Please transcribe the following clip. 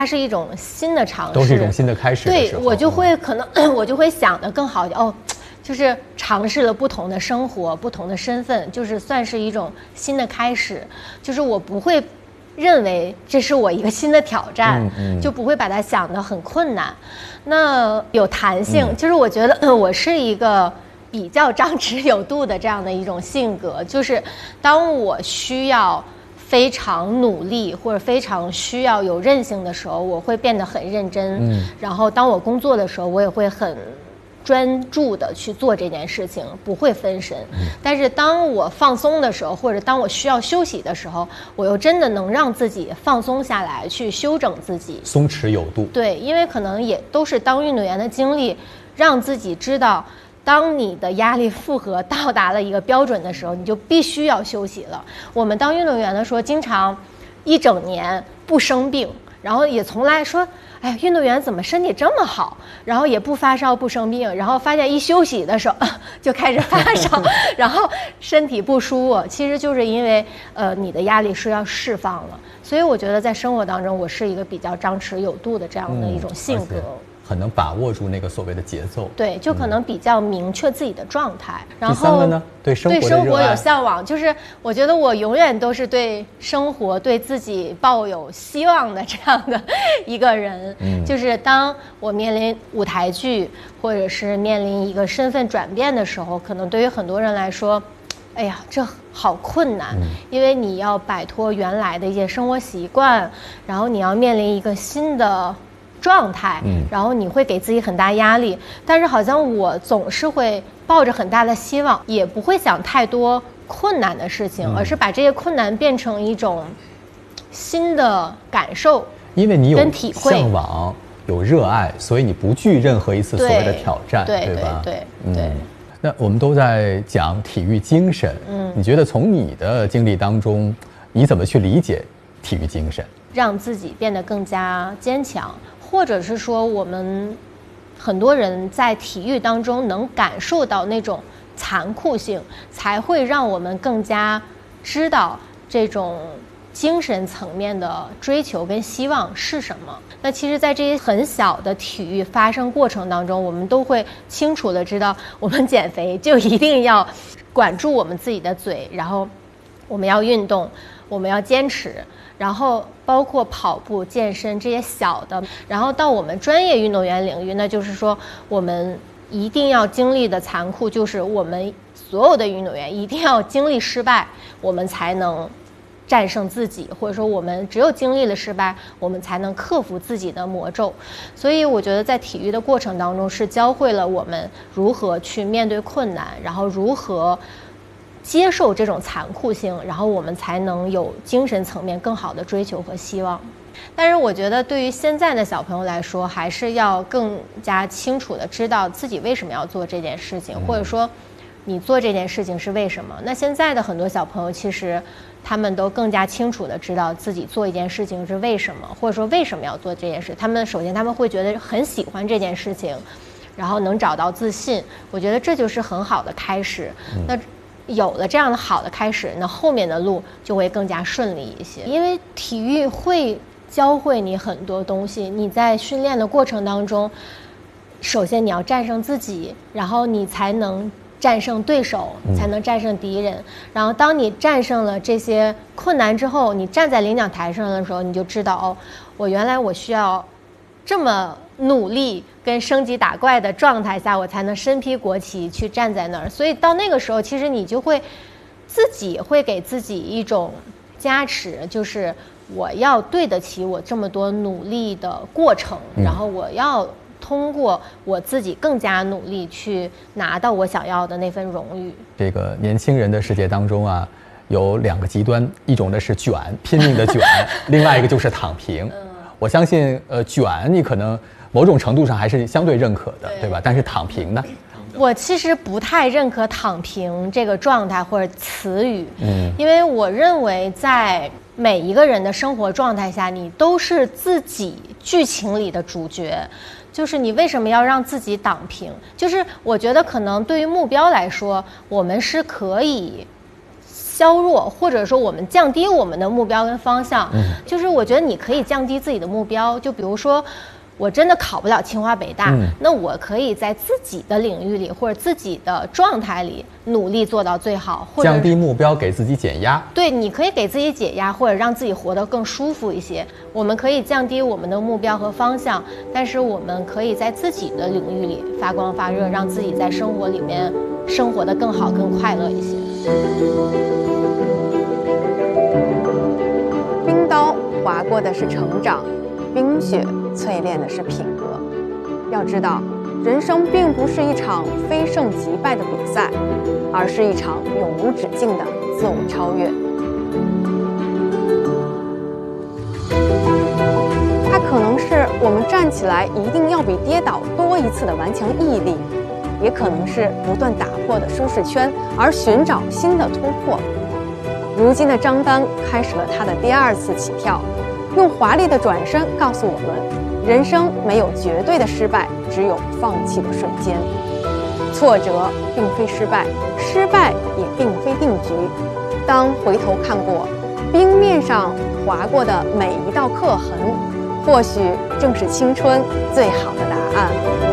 它是一种新的尝试， 都是一种新的开始的时候。 对，我就会可能我就会想得更好哦，就是尝试了不同的生活、不同的身份，就是算是一种新的开始。就是我不会认为这是我一个新的挑战，就不会把它想得很困难。那有弹性，就是我觉得我是一个比较张弛有度的这样的一种性格，就是当我需要非常努力或者非常需要有韧性的时候，我会变得很认真。然后当我工作的时候，我也会很专注的去做这件事情，不会分神。但是当我放松的时候，或者当我需要休息的时候，我又真的能让自己放松下来，去休整自己， 松弛有度。 对，因为可能也都是当运动员的经历，让自己知道，当你的压力负荷到达了一个标准的时候，你就必须要休息了。我们当运动员的时候，经常一整年不生病，然后也从来说，哎，运动员怎么身体这么好，然后也不发烧不生病，然后发现一休息的时候就开始发烧，然后身体不舒服，其实就是因为你的压力是要释放了。所以我觉得在生活当中，我是一个比较张弛有度的这样的一种性格。 很能把握住那个所谓的节奏， 对，就可能比较明确自己的状态。然后第三个呢，对生活有向往，就是我觉得我永远都是对生活、对自己抱有希望的这样的一个人。就是当我面临舞台剧，或者是面临一个身份转变的时候，可能对于很多人来说，哎呀，这好困难，因为你要摆脱原来的一些生活习惯，然后你要面临一个新的状态，然后你会给自己很大压力。但是好像我总是会抱着很大的希望，也不会想太多困难的事情，而是把这些困难变成一种新的感受， 因为你有体会、 向往、有热爱，所以你不惧任何一次所谓的挑战，对吧？ 对。 那我们都在讲体育精神，你觉得从你的经历当中，你怎么去理解体育精神？ 让自己变得更加坚强。或者是说我们很多人在体育当中能感受到那种残酷性，才会让我们更加知道这种精神层面的追求跟希望是什么。那其实在这些很小的体育发生过程当中，我们都会清楚的知道，我们减肥就一定要管住我们自己的嘴，然后我们要运动，我们要坚持，然后包括跑步、健身这些小的，然后到我们专业运动员领域，那就是说我们一定要经历的残酷，就是我们所有的运动员一定要经历失败，我们才能战胜自己，或者说我们只有经历了失败，我们才能克服自己的魔咒。所以我觉得在体育的过程当中，是教会了我们如何去面对困难，然后如何接受这种残酷性，然后我们才能有精神层面更好的追求和希望。但是我觉得对于现在的小朋友来说，还是要更加清楚的知道自己为什么要做这件事情，或者说你做这件事情是为什么。那现在的很多小朋友其实他们都更加清楚的知道自己做一件事情是为什么，或者说为什么要做这件事。他们首先他们会觉得很喜欢这件事情，然后能找到自信，我觉得这就是很好的开始。那有了这样的好的开始，那后面的路就会更加顺利一些。因为体育会教会你很多东西，你在训练的过程当中，首先你要战胜自己，然后你才能战胜对手，才能战胜敌人。然后当你战胜了这些困难之后，你站在领奖台上的时候，你就知道哦，我原来我需要这么努力跟升级打怪的状态下，我才能身披国旗去站在那儿。所以到那个时候，其实你就会自己会给自己一种加持，就是我要对得起我这么多努力的过程，然后我要通过我自己更加努力去拿到我想要的那份荣誉。这个年轻人的世界当中啊，有两个极端，一种呢是卷，拼命的卷，另外一个就是躺平。我相信卷你可能某种程度上还是相对认可的，对吧？但是躺平呢？ 我其实不太认可躺平这个状态或者词语，因为我认为在每一个人的生活状态下，你都是自己剧情里的主角。就是你为什么要让自己躺平？就是我觉得可能对于目标来说，我们是可以削弱，或者说我们降低我们的目标跟方向。就是我觉得你可以降低自己的目标，就比如说我真的考不了清华北大，那我可以在自己的领域里或者自己的状态里努力做到最好，或者降低目标，给自己减压。 对，你可以给自己解压，或者让自己活得更舒服一些。我们可以降低我们的目标和方向，但是我们可以在自己的领域里发光发热，让自己在生活里面生活得更好、更快乐一些。 冰刀划过的是成长，冰雪淬炼的是品格。要知道，人生并不是一场非胜即败的比赛，而是一场永无止境的自我超越。它可能是我们站起来一定要比跌倒多一次的顽强毅力，也可能是不断打破的舒适圈而寻找新的突破。如今的张丹开始了他的第2次起跳，用华丽的转身告诉我们，人生没有绝对的失败，只有放弃的瞬间。挫折并非失败，失败也并非定局。当回头看过冰面上划过的每一道刻痕，或许正是青春最好的答案。